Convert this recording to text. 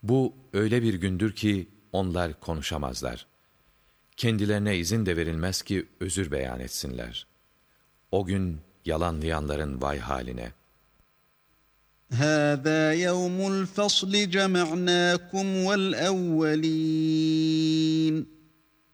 Bu öyle bir gündür ki onlar konuşamazlar. Kendilerine izin de verilmez ki özür beyan etsinler. O gün yalanlayanların vay haline. هَذَا يَوْمُ الْفَصْلِ جَمَعْنَاكُمْ وَالْأَوَّلِينَ